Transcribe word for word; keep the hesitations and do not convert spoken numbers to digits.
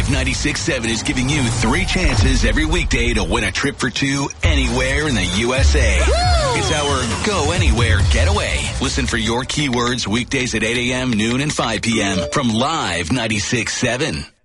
ninety-six point seven is giving you three chances every weekday to win a trip for two anywhere in the U S A. Woo! It's our Go Anywhere Getaway. Listen for your keywords weekdays at eight a.m., noon, and five p.m. from Live ninety-six point seven.